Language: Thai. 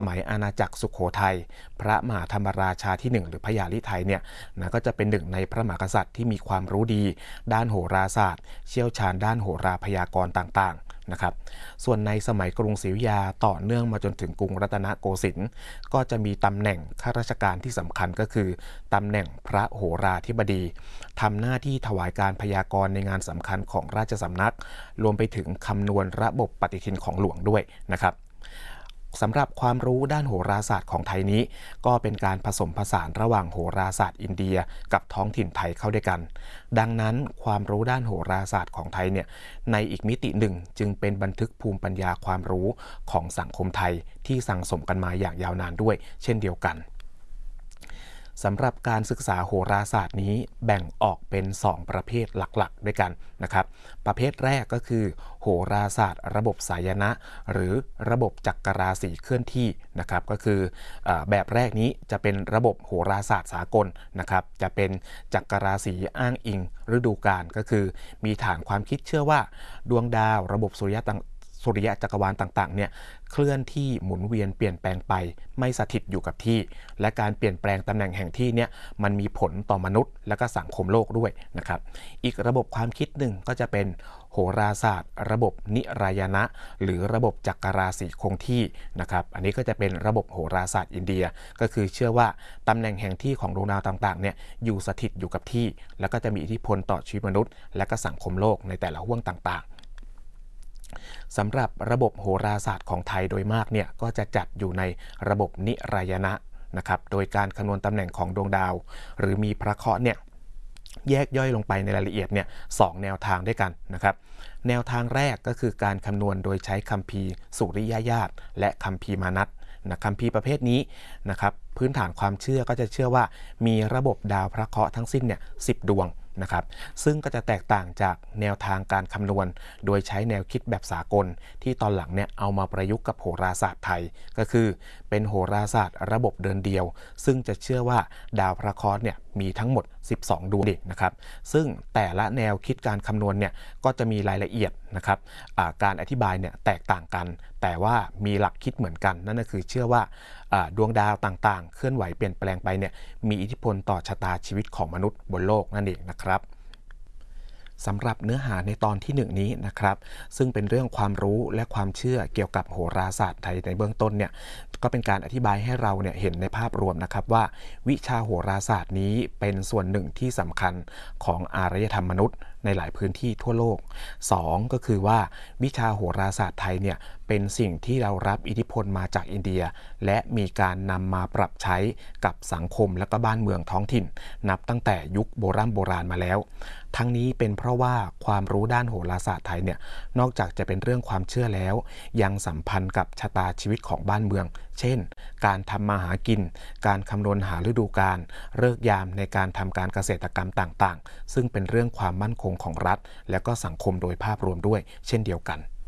สมัยอาณาจักรสุโขทัยพระมหาธรรมราชาที่1หรือพญาลิไทยเนี่ยก็จะเป็นหนึ่งในพระมหากษัตริย์ที่มีความรู้ดีด้านโหราศาสตร์เชี่ยวชาญด้านโหราพยากรณ์ต่างๆนะครับส่วนในสมัยกรุงศรีอยุธยาต่อเนื่องมาจนถึงกรุงรัตนโกสินทร์ก็จะมีตำแหน่งข้าราชการที่สำคัญก็คือตำแหน่งพระโหราธิบดีทำหน้าที่ถวายการพยากรณ์ในงานสำคัญของราชสำนักรวมไปถึงคำนวณระบบปฏิทินของหลวงด้วยนะครับสำหรับความรู้ด้านโหราศาสตร์ของไทยนี้ก็เป็นการผสมผสานระหว่างโหราศาสตร์อินเดียกับท้องถิ่นไทยเข้าด้วยกันดังนั้นความรู้ด้านโหราศาสตร์ของไทยเนี่ยในอีกมิติหนึ่งจึงเป็นบันทึกภูมิปัญญาความรู้ของสังคมไทยที่สั่งสมกันมาอย่างยาวนานด้วยเช่นเดียวกันสำหรับการศึกษาโหราศาสตร์นี้แบ่งออกเป็น2ประเภทหลักๆด้วยกันนะครับประเภทแรกก็คือโหราศาสตร์ระบบสายนะหรือระบบจักรราศีเคลื่อนที่นะครับก็คือแบบแรกนี้จะเป็นระบบโหราศาสตร์สากลนะครับจะเป็นจักรราศีอ้างอิงฤดูกาลก็คือมีฐานความคิดเชื่อว่าดวงดาวระบบสุริยะจักรวาลต่างๆเนี่ยเคลื่อนที่หมุนเวียนเปลี่ยนแปลงไปไม่สถิตอยู่กับที่และการเปลี่ยนแปลงตำแหน่งแห่งที่เนี่ยมันมีผลต่อมนุษย์และก็สังคมโลกด้วยนะครับอีกระบบความคิดหนึ่งก็จะเป็นโหราศาสตร์ระบบนิรายณะหรือระบบจักรราศีคงที่นะครับอันนี้ก็จะเป็นระบบโหราศาสตร์อินเดียก็คือเชื่อว่าตำแหน่งแห่งที่ของดวงดาวต่างๆเนี่ยอยู่สถิตอยู่กับที่แล้วก็จะมีอิทธิพลต่อชีวิตมนุษย์และก็สังคมโลกในแต่ละห้วงต่างๆสำหรับระบบโหราศาสตร์ของไทยโดยมากเนี่ยก็จะจัดอยู่ในระบบนิรายณะนะครับโดยการคำนวณตำแหน่งของดวงดาวหรือมีพระเคราะห์เนี่ยแยกย่อยลงไปในรายละเอียดเนี่ย2แนวทางด้วยกันนะครับแนวทางแรกก็คือการคำนวณโดยใช้คัมภีร์สุริยญาตและคัมภีร์มานัสคัมภีร์ประเภทนี้นะครับพื้นฐานความเชื่อก็จะเชื่อว่ามีระบบดาวพระเคราะห์ทั้งสิ้นเนี่ย10 ดวงนะครับซึ่งก็จะแตกต่างจากแนวทางการคำนวณโดยใช้แนวคิดแบบสากลที่ตอนหลังเนี่ยเอามาประยุกต์กับโหราศาสตร์ไทยก็คือเป็นโหราศาสตร์ระบบเดินเดียวซึ่งจะเชื่อว่าดาวพระเคราะห์เนี่ยมีทั้งหมด12 ดวงนะครับซึ่งแต่ละแนวคิดการคำนวณเนี่ยก็จะมีรายละเอียดนะครับการอธิบายเนี่ยแตกต่างกันแต่ว่ามีหลักคิดเหมือนกันนั่นก็คือเชื่อว่าดวงดาวต่างๆเคลื่อนไหวเปลี่ยนแปลงไปเนี่ยมีอิทธิพลต่อชะตาชีวิตของมนุษย์บนโลกนั่นเองนะครับสำหรับเนื้อหาในตอนที่1นี้นะครับซึ่งเป็นเรื่องความรู้และความเชื่อเกี่ยวกับโหราศาสตร์ไทยในเบื้องต้นเนี่ยก็เป็นการอธิบายให้เราเนี่ยเห็นในภาพรวมนะครับว่าวิชาโหราศาสตร์นี้เป็นส่วนหนึ่งที่สำคัญของอารยธรรมมนุษย์ในหลายพื้นที่ทั่วโลก2ก็คือว่าวิชาโหราศาสตร์ไทยเนี่ยเป็นสิ่งที่เรารับอิทธิพลมาจากอินเดียและมีการนำมาปรับใช้กับสังคมและก็บ้านเมืองท้องถิ่นนับตั้งแต่ยุคโบราณมาแล้วทั้งนี้เป็นเพราะว่าความรู้ด้านโหราศาสตร์ไทยเนี่ยนอกจากจะเป็นเรื่องความเชื่อแล้วยังสัมพันธ์กับชะตาชีวิตของบ้านเมืองเช่นการทำมาหากินการคำนวณหาฤดูกาลฤกษ์ยามในการทำการเกษตรกรรมต่างๆซึ่งเป็นเรื่องความมั่นคงของรัฐและก็สังคมโดยภาพรวมด้วยเช่นเดียวกัน